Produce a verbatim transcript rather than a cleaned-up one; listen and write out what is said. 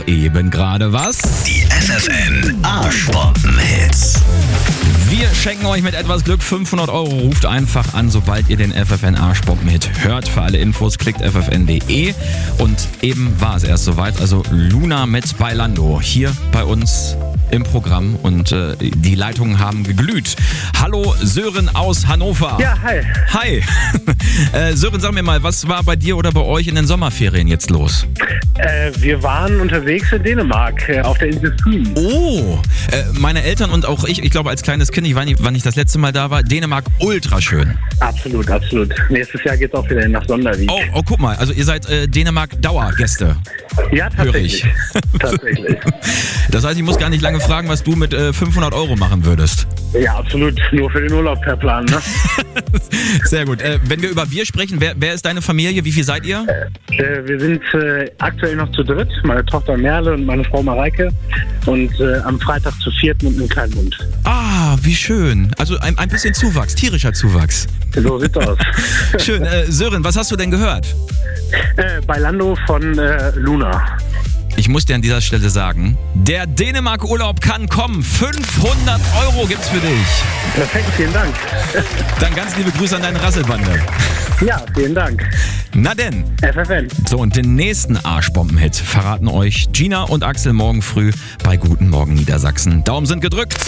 eben gerade was? Die F F N Arschbomben-Hits. Wir schenken euch mit etwas Glück fünfhundert Euro. Ruft einfach an, sobald ihr den F F N Arschbomben-Hit hört. Für alle Infos klickt f f n punkt d e. Und eben war es erst soweit. Also Luna mit Bailando hier bei uns im Programm und äh, die Leitungen haben geglüht. Hallo Sören aus Hannover. Ja, hi. Hi. äh, Sören, sag mir mal, was war bei dir oder bei euch in den Sommerferien jetzt los? Äh, wir waren unterwegs in Dänemark, äh, auf der Insel Fyn. Oh, äh, meine Eltern und auch ich, ich glaube als kleines Kind, ich weiß nicht, wann ich das letzte Mal da war, Dänemark ultra schön. Absolut, absolut. Nächstes Jahr geht's auch wieder nach Sonderwieg. Oh, oh, guck mal, also ihr seid äh, Dänemark Dauergäste. Ja, tatsächlich. tatsächlich. Das heißt, ich muss gar nicht lange fragen, was du mit äh, fünfhundert Euro machen würdest. Ja, absolut. Nur für den Urlaub per Plan, ne? Sehr gut. Äh, wenn wir über wir sprechen, wer, wer ist deine Familie? Wie viel seid ihr? Äh, wir sind äh, aktuell noch zu dritt. Meine Tochter Merle und meine Frau Mareike. Und äh, am Freitag zu viert mit einem kleinen Hund. Ah, wie schön. Also ein, ein bisschen Zuwachs, tierischer Zuwachs. So sieht's aus. Schön. Äh, Sören, was hast du denn gehört? Äh, Bailando von äh, Luna. Ich muss dir an dieser Stelle sagen, der Dänemark-Urlaub kann kommen. fünfhundert Euro gibt's für dich. Perfekt, vielen Dank. Dann ganz liebe Grüße an deine Rasselbande. Ja, vielen Dank. Na denn. F F N. So, und den nächsten Arschbomben-Hit verraten euch Gina und Axel morgen früh bei Guten Morgen Niedersachsen. Daumen sind gedrückt.